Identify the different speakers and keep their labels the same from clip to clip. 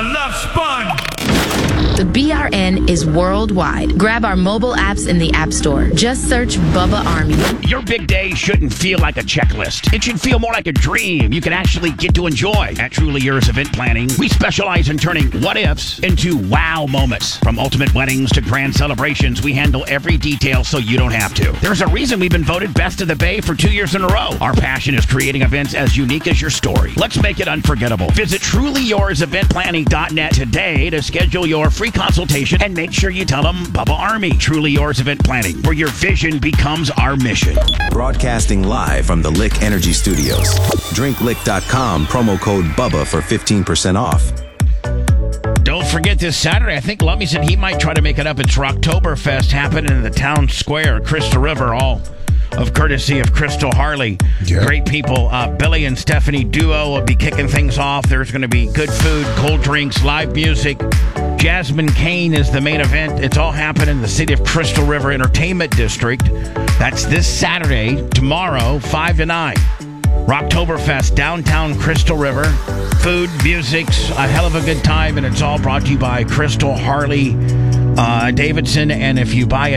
Speaker 1: love sponge.
Speaker 2: The BRN is worldwide. Grab our mobile apps in the App Store. Just search Bubba Army.
Speaker 3: Your big day shouldn't feel like a checklist. It should feel more like a dream you can actually get to enjoy. At Truly Yours Event Planning, we specialize in turning what-ifs into wow moments. From ultimate weddings to grand celebrations, we handle every detail so you don't have to. There's a reason we've been voted Best of the Bay for 2 years in a row. Our passion is creating events as unique as your story. Let's make it unforgettable. Visit TrulyYoursEventPlanning.net today to schedule your free consultation and make sure you tell them Bubba Army. Truly Yours Event Planning, where your vision becomes our mission.
Speaker 4: Broadcasting live from the Lick Energy Studios. DrinkLick.com, promo code BUBBA for 15% off.
Speaker 3: Don't forget this Saturday, I think Lummy said he might try to make it up. It's Rocktoberfest happening in the town square, Crystal River, all of courtesy of Crystal Harley. Yeah. Great people. Billy and Stephanie duo will be kicking things off. There's going to be good food, cold drinks, live music. Jasmine Kane is the main event. It's all happening in the city of Crystal River Entertainment District. That's this Saturday, tomorrow, 5 to 9. Rocktoberfest, downtown Crystal River. Food, music's a hell of a good time, and it's all brought to you by Crystal Harley Davidson. And if you buy a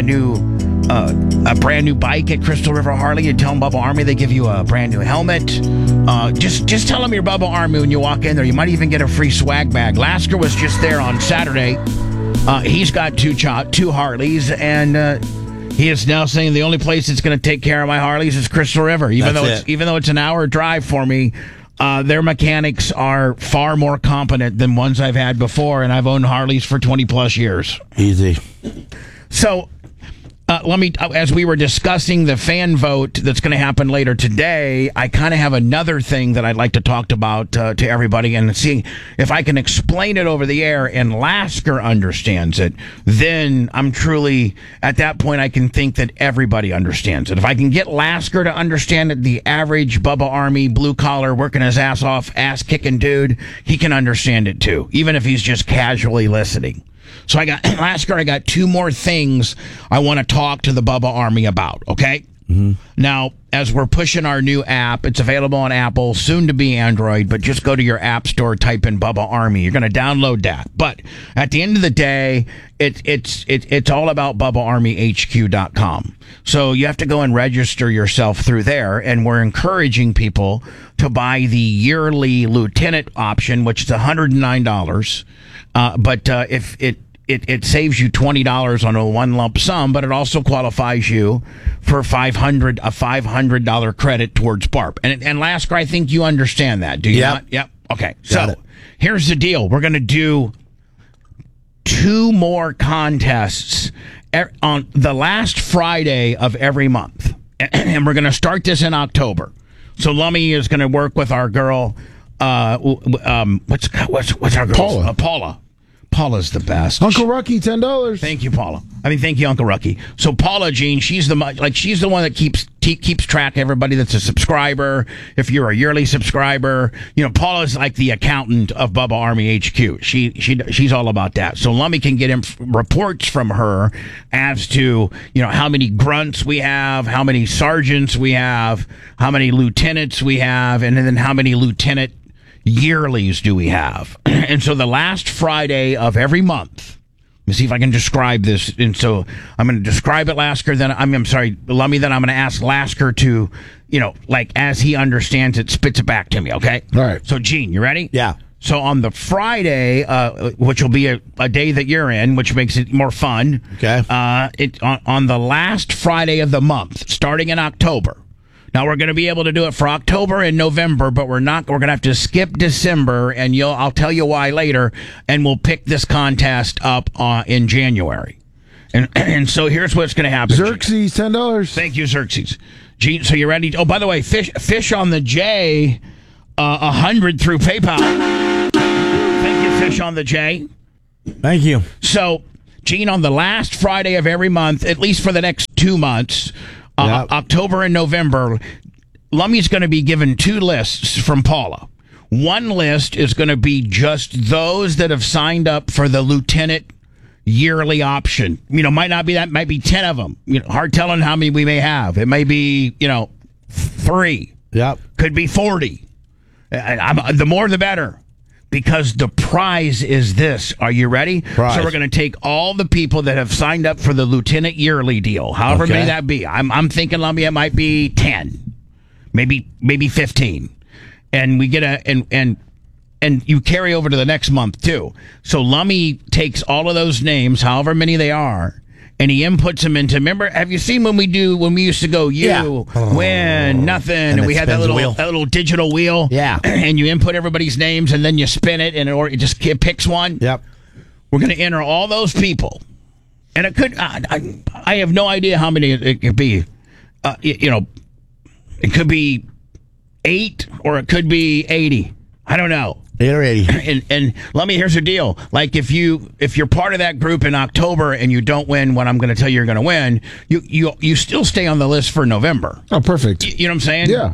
Speaker 3: brand new bike at Crystal River Harley, you tell them Bubba Army, they give you a brand new helmet. Just tell them you're Bubba Army when you walk in there. You might even get a free swag bag. Lasker was just there on Saturday. He's got two Harleys, and he is now saying the only place that's going to take care of my Harleys is Crystal River. Even though it's an hour drive for me, their mechanics are far more competent than ones I've had before, and I've owned Harleys for 20 plus years.
Speaker 5: Easy.
Speaker 3: So, as we were discussing the fan vote that's going to happen later today, I kind of have another thing that I'd like to talk about to everybody and see if I can explain it over the air and Lasker understands it. Then I'm truly, at that point, I can think that everybody understands it. If I can get Lasker to understand it, the average Bubba Army, blue collar, working his ass off, ass kicking dude, he can understand it too, even if he's just casually listening. So I got two more things I want to talk to the Bubba Army about, okay? Mm-hmm. Now, as we're pushing our new app, it's available on Apple, soon to be Android, but just go to your app store, type in Bubba Army. You're going to download that. But at the end of the day, it's all about BubbaArmyHQ.com. So you have to go and register yourself through there, and we're encouraging people to buy the yearly lieutenant option, which is $109. But if it saves you $20 on a one lump sum, but it also qualifies you for a $500 credit towards BARP. And Lasker, I think you understand that, do you not? Yep. Okay. So here's the deal. We're going to do 2 more contests on the last Friday of every month. And we're going to start this in October. So Lummy is going to work with our girl, what's our girl?
Speaker 5: Paula.
Speaker 3: Paula's the best.
Speaker 5: Uncle Rucky, $10.
Speaker 3: Thank you, Paula. Thank you, Uncle Rucky. So Paula Jean, she's the one that keeps track of everybody that's a subscriber. If you're a yearly subscriber, Paula's like the accountant of Bubba Army HQ. She's all about that. So Lummy can get reports from her as to how many grunts we have, how many sergeants we have, how many lieutenants we have, and then how many lieutenant yearlies do we have. And so the last Friday of every month, let me see if I can describe this. And so I'm going to describe it, Lasker, then I'm sorry, Lummy, then I'm going to ask Lasker to, as he understands it, spits it back to me, okay?
Speaker 5: All right.
Speaker 3: So, Gene, you ready?
Speaker 5: Yeah.
Speaker 3: So on the Friday, which will be a day that you're in, which makes it more fun.
Speaker 5: Okay.
Speaker 3: On the last Friday of the month, starting in October. Now, we're going to be able to do it for October and November, but we're going to have to skip December, and I'll tell you why later, and we'll pick this contest up in January. And so here's what's going to happen.
Speaker 5: Xerxes, $10.
Speaker 3: Thank you, Xerxes. Gene, so you ready? Oh, by the way, fish on the J, 100 through PayPal. Thank you, Fish on the J.
Speaker 5: Thank you.
Speaker 3: So, Gene, on the last Friday of every month, at least for the next 2 months, October and November, Lummy's going to be given 2 lists from Paula. One list is going to be just those that have signed up for the lieutenant yearly option. Might not be that, might be 10 of them. Hard telling how many we may have. It may be, 3.
Speaker 5: Yep.
Speaker 3: Could be 40. The more the better. because the prize is this. Are you ready?
Speaker 5: Prize.
Speaker 3: So we're going to take all the people that have signed up for the Lieutenant Yearly deal, however
Speaker 5: Okay.
Speaker 3: many that be. I'm thinking, Lummy, it might be 10, maybe 15, and we get and you carry over to the next month too. So Lummy takes all of those names, however many they are, and he inputs them into. Remember, have you seen when we used to go win nothing, and we
Speaker 1: it
Speaker 3: had that
Speaker 1: spins a wheel.
Speaker 3: little digital wheel,
Speaker 1: Yeah.
Speaker 3: and you input everybody's names, and then you spin it, and it just picks one.
Speaker 1: Yep.
Speaker 3: We're going to enter all those people, and it could. I have no idea how many it could be. It could be 8 or it could be 80. I don't know.
Speaker 1: 8 or 80.
Speaker 3: And let me. Here's the deal. Like if you're part of that group in October and you don't win what I'm going to tell you you're going to win, you still stay on the list for November.
Speaker 5: Oh, perfect.
Speaker 3: You know what I'm saying?
Speaker 5: Yeah.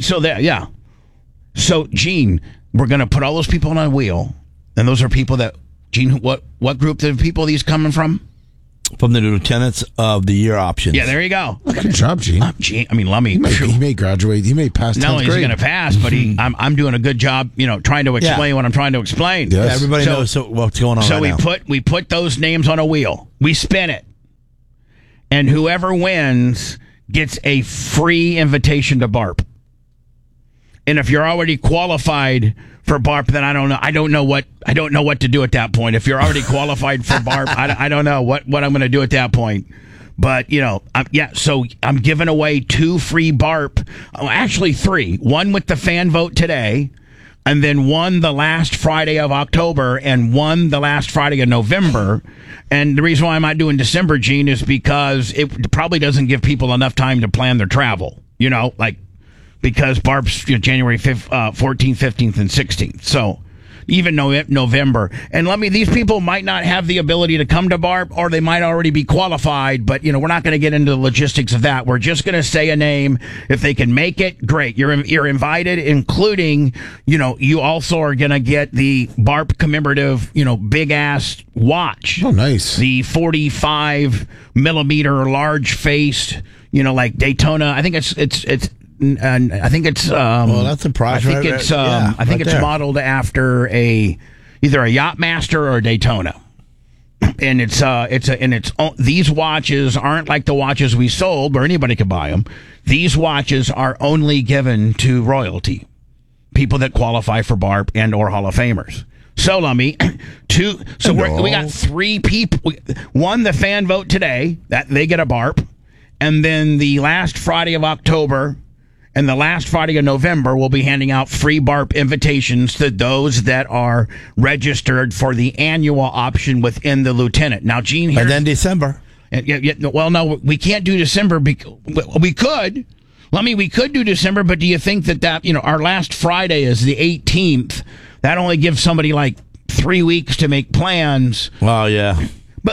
Speaker 3: So Gene, we're going to put all those people on a wheel, and those are people that Gene. What group of people are these coming from?
Speaker 1: From the Lieutenants of the Year options.
Speaker 3: Yeah, there you go.
Speaker 5: Good job, Gene.
Speaker 3: Gene, I mean, Lummy.
Speaker 5: He may graduate. He may pass 10th
Speaker 3: Not only is he
Speaker 5: grade.
Speaker 3: going to pass, but I'm doing a good job, trying to explain what I'm trying to explain.
Speaker 5: Yeah.
Speaker 1: Yeah, everybody knows what's going on
Speaker 3: So
Speaker 1: right now.
Speaker 3: we put those names on a wheel. We spin it, and whoever wins gets a free invitation to BARP. And if you're already qualified for BARP, then I don't know what to do at that point. If you're already qualified for BARP, I don't know what I'm going to do at that point. But so I'm giving away 2 free BARP. Oh, actually 3. One with the fan vote today, and then one the last Friday of October, and one the last Friday of November. And the reason why I'm not doing December, Gene, is because it probably doesn't give people enough time to plan their travel. Because BARP's January 14th, 15th, and 16th. So even November. And these people might not have the ability to come to BARP, or they might already be qualified, but we're not going to get into the logistics of that. We're just going to say a name. If they can make it, great. You're invited, including, you also are going to get the BARP commemorative, big ass watch.
Speaker 5: Oh, nice.
Speaker 3: The 45 millimeter large faced, like Daytona. I think it's I think it's
Speaker 1: well, that's a prize.
Speaker 3: I think it's I think it's modeled after either a Yachtmaster or a Daytona. And these watches aren't like the watches we sold where anybody could buy them. These watches are only given to royalty, people that qualify for BARP and or Hall of Famers. So Lummy, we got 3 people. One, the fan vote today, that they get a BARP, and then the last Friday of October and the last Friday of November, we'll be handing out free BARP invitations to those that are registered for the annual option within the Lieutenant. Now, Gene,
Speaker 1: and then December.
Speaker 3: Well, no, we can't do December. We could. We could do December, but do you think that our last Friday is the 18th? That only gives somebody like 3 weeks to make plans.
Speaker 1: Well, yeah.
Speaker 3: But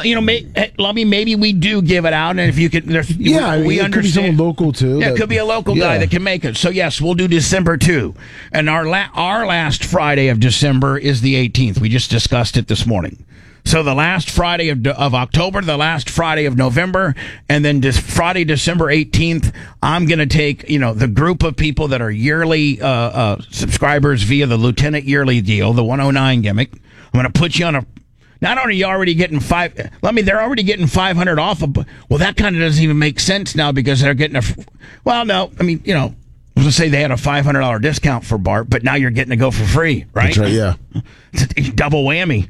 Speaker 3: maybe we do give it out, and if you could, we
Speaker 5: it
Speaker 3: understand.
Speaker 5: could be someone local too.
Speaker 3: Yeah, it could be a local guy that can make it. So yes, we'll do December too, and our last Friday of December is the 18th. We just discussed it this morning. So the last Friday of October, the last Friday of November, and then this Friday, December 18th, I'm going to take the group of people that are yearly subscribers via the Lieutenant Yearly deal, the 109 gimmick. I'm going to put you on a. Not only are you already getting they're already getting 500 off. Well, that kind of doesn't even make sense now because they're getting I was going to say they had a $500 discount for BARP, but now you're getting to go for free, right?
Speaker 5: That's right, yeah.
Speaker 3: It's a double whammy.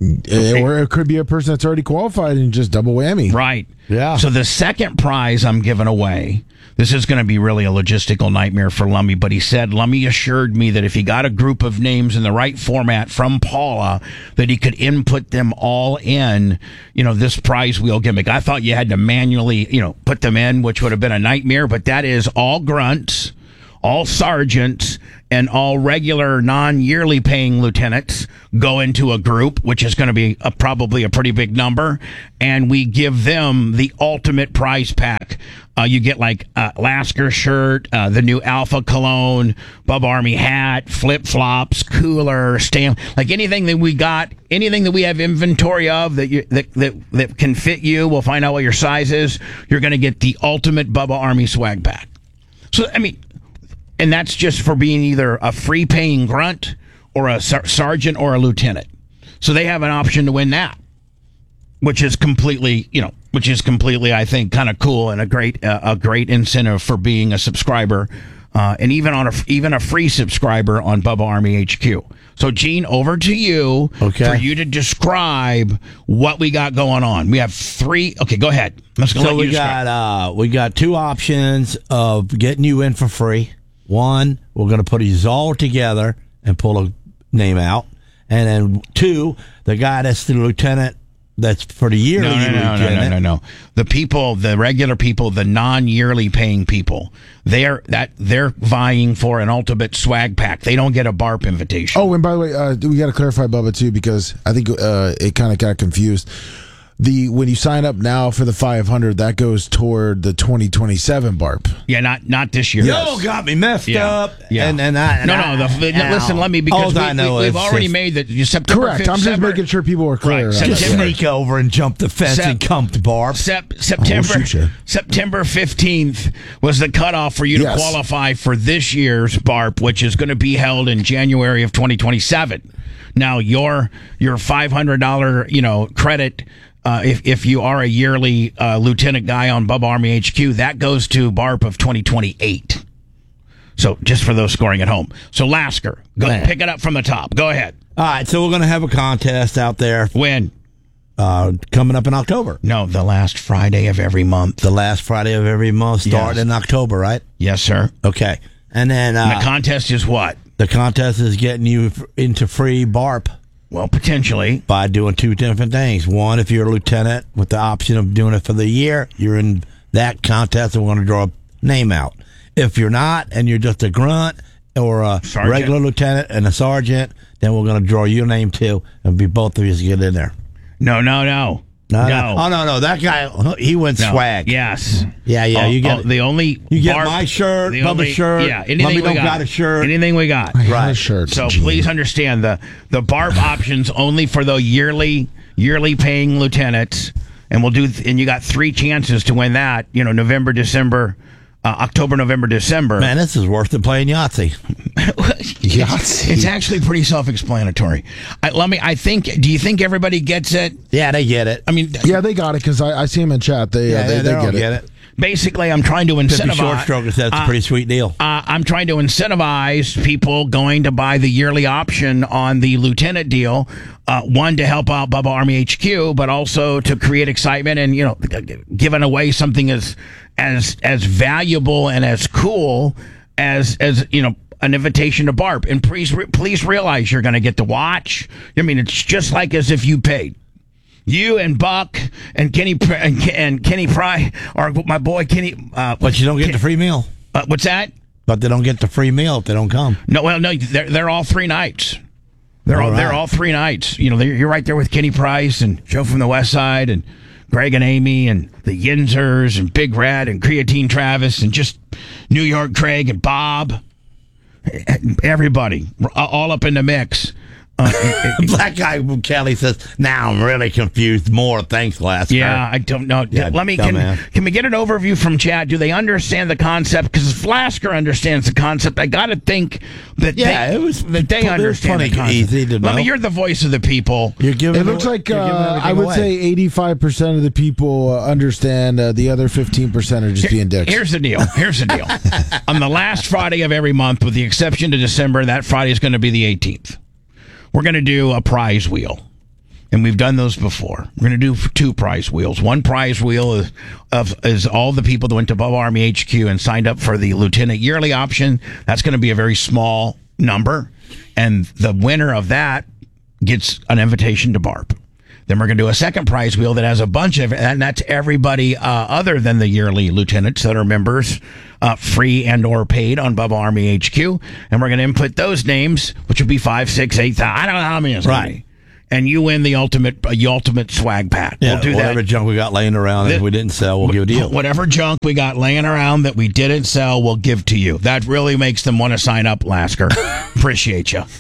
Speaker 5: Or it could be a person that's already qualified and just double whammy.
Speaker 3: Right.
Speaker 1: Yeah.
Speaker 3: So the second prize I'm giving away, this is going to be really a logistical nightmare for Lummy, but Lummy assured me that if he got a group of names in the right format from Paula, that he could input them all in, this prize wheel gimmick. I thought you had to manually, put them in, which would have been a nightmare, but that is all grunts, all sergeants, and all regular non-yearly paying lieutenants go into a group, which is going to be probably a pretty big number, and we give them the ultimate prize pack. You get like Lasker shirt, the new Alpha cologne, Bub Army hat, flip-flops, cooler, stamp, like anything that we got, anything that we have inventory of that can fit you. We'll find out what your size is. You're going to get the ultimate Bubba Army swag pack. So, and that's just for being either a free paying grunt or a sergeant or a lieutenant. So they have an option to win that, which is completely, I think, kind of cool and a great incentive for being a subscriber, and even a free subscriber on Bubba Army HQ. So, Gene, over to you for you to describe what we got going on. We have 3. Okay, go ahead.
Speaker 1: So we got 2 options of getting you in for free. One, we're going to put these all together and pull a name out, and then 2, the guy that's the lieutenant. That's for the yearly.
Speaker 3: No. The people, the regular people, the non-yearly paying people, they're vying for an ultimate swag pack. They don't get a BARP invitation.
Speaker 5: Oh, and by the way, we got to clarify, Bubba, too, because I think it kind of got confused. When you sign up now for the 500, that goes toward the 2027 BARP.
Speaker 3: Yeah, not this year.
Speaker 1: Got me messed up.
Speaker 3: Yeah. Listen, let me, because we've already made that September.
Speaker 5: Correct.
Speaker 3: 5th,
Speaker 5: I'm just making sure people are clear.
Speaker 3: Right.
Speaker 1: Just sneak over and jump the fence and come to BARP.
Speaker 3: September 15th was the cutoff for you to qualify for this year's BARP, which is going to be held in January of 2027. Now, your $500 credit. If you are a yearly lieutenant guy on Bubba Army HQ, that goes to BARP of 2028. So just for those scoring at home. So Lasker, pick it up from the top. Go ahead.
Speaker 1: All right, so we're going to have a contest out there.
Speaker 3: When?
Speaker 1: Coming up in October.
Speaker 3: No, the last Friday of every month.
Speaker 1: The last Friday of every month, starting in October, right?
Speaker 3: Yes, sir.
Speaker 1: Okay. And then
Speaker 3: the contest is what?
Speaker 1: The contest is getting you into free BARP.
Speaker 3: Well, potentially.
Speaker 1: By doing 2 different things. One, if you're a lieutenant with the option of doing it for the year, you're in that contest and we're going to draw a name out. If you're not and you're just a grunt or a regular lieutenant and a sergeant, then we're going to draw your name too and be both of you to get in there.
Speaker 3: No.
Speaker 1: Oh, no. That guy, he went swag.
Speaker 3: Yes.
Speaker 1: Yeah. You get you get my shirt, Bubba's shirt.
Speaker 3: Yeah. Anything we got
Speaker 1: a shirt.
Speaker 3: Anything we got.
Speaker 1: Right.
Speaker 5: Shirt.
Speaker 3: So please understand the BARP options only for the yearly paying lieutenants, and you got 3 chances to win that. November, December. October, November, December.
Speaker 1: Man, this is worse than playing Yahtzee.
Speaker 3: It's actually pretty self-explanatory. Do you think everybody gets it?
Speaker 1: Yeah, they get it.
Speaker 5: I mean, yeah, they got it because I see them in chat. They get it.
Speaker 3: Basically, I'm trying to incentivize.
Speaker 1: Short stroke says it's a pretty sweet deal.
Speaker 3: I'm trying to incentivize people going to buy the yearly option on the lieutenant deal. One, to help out Bubba Army HQ, but also to create excitement and giving away something as valuable and as cool as an invitation to BARP. And please realize you're going to get to watch. I mean, it's just like as if you paid. You and Buck and Kenny Pry, or my boy Kenny.
Speaker 1: But you don't get the free meal.
Speaker 3: What's that?
Speaker 1: But they don't get the free meal if they don't come.
Speaker 3: No, they're all 3 nights. They're all 3 nights. You're right there with Kenny Price and Joe from the West Side and Greg and Amy and the Yinzers and Big Rat and Creatine Travis and just New York Craig and Bob. Everybody all up in the mix.
Speaker 1: Black guy from Kelly says, "Now I'm really confused. More, thanks, Lasker."
Speaker 3: Yeah, I don't know.
Speaker 1: Yeah,
Speaker 3: can we get an overview from Chad? Do they understand the concept? Because Lasker understands the concept. I got to think that they understand the concept.
Speaker 1: Easy to know.
Speaker 3: You're the voice of the people.
Speaker 5: It looks like I would say 85% of the people understand. The other 15% are just being dicks.
Speaker 3: Here's the deal. On the last Friday of every month, with the exception to December, that Friday is going to be the 18th. We're going to do a prize wheel, and we've done those before. We're going to do 2 prize wheels. One prize wheel is all the people that went to Bubba Army HQ and signed up for the lieutenant yearly option. That's going to be a very small number, and the winner of that gets an invitation to BARP. Then we're going to do a second prize wheel that has a bunch of, and that's everybody other than the yearly lieutenants that are members, free and or paid on Bubba Army HQ. And we're going to input those names, which would be 5, 6, 8,000. I don't know how many it's going to be. And you win the ultimate swag pack.
Speaker 1: Yeah,
Speaker 3: we'll do
Speaker 1: whatever junk we got laying around that we didn't sell, we'll give a deal.
Speaker 3: Whatever junk we got laying around that we didn't sell, we'll give to you. That really makes them want to sign up, Lasker. Appreciate you.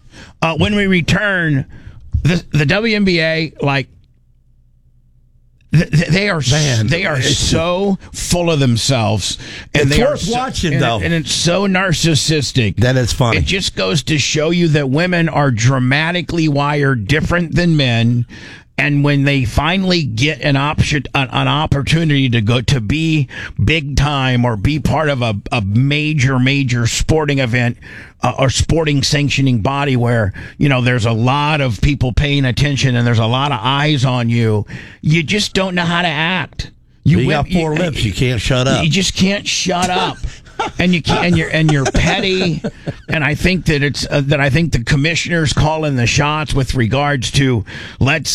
Speaker 3: When we return, the WNBA, They are so full of themselves, and
Speaker 1: it's
Speaker 3: they
Speaker 1: worth
Speaker 3: are
Speaker 1: watching though,
Speaker 3: and it's so narcissistic
Speaker 1: that it's funny.
Speaker 3: It just goes to show you that women are dramatically wired different than men. And when they finally get an opportunity to go to be big time or be part of a major sporting event or sporting sanctioning body where, there's a lot of people paying attention and there's a lot of eyes on you, you just don't know how to act.
Speaker 1: You got four lips. You can't shut up.
Speaker 3: You just can't shut up. And you can't, and you're petty, and I think that it's I think the commissioner's calling the shots with regards to let's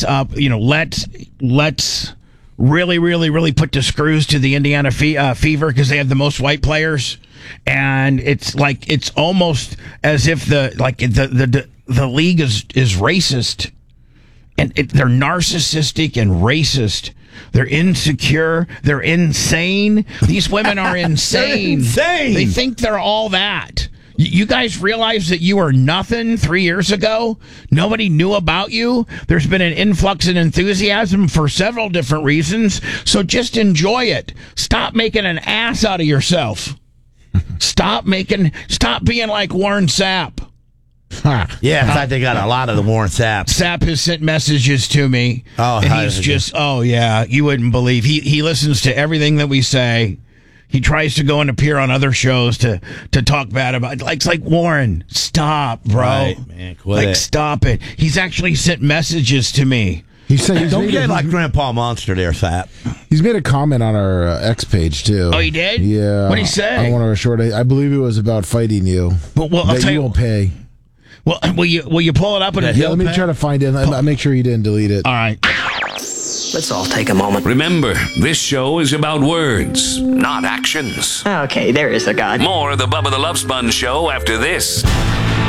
Speaker 3: really put the screws to the Indiana Fever because they have the most white players, and it's almost as if the league is racist, and they're narcissistic and racist. They're insecure. They're insane. These women are insane.
Speaker 1: Insane.
Speaker 3: They think they're all that. You guys realize that you were nothing 3 years ago? Nobody knew about you? There's been an influx in enthusiasm for several different reasons, so just enjoy it. Stop making an ass out of yourself. Stop being like Warren Sapp.
Speaker 1: Yeah, in fact, they got a lot of the Warren Sapp.
Speaker 3: Sapp has sent messages to me.
Speaker 1: Oh,
Speaker 3: and he's just, you wouldn't believe. He listens to everything that we say. He tries to go and appear on other shows to talk bad about it. It's like, Warren, stop, bro.
Speaker 1: Right, man, quit it.
Speaker 3: Stop it. He's actually sent messages to me.
Speaker 1: Don't get like Grandpa Monster there, Sapp.
Speaker 5: He's made a comment on our X page, too.
Speaker 3: Oh, he did?
Speaker 5: Yeah.
Speaker 3: What'd he say?
Speaker 5: On one of our short, I believe it was about fighting you.
Speaker 3: Well, I'll tell you.
Speaker 5: Won't pay.
Speaker 3: Well, will you pull it up?
Speaker 5: Let me try to find it. I'll make sure he didn't delete it.
Speaker 3: All right.
Speaker 6: Let's all take a moment.
Speaker 7: Remember, this show is about words, not actions.
Speaker 6: Okay, there is a God.
Speaker 7: More of the Bubba the Love Sponge Show after this.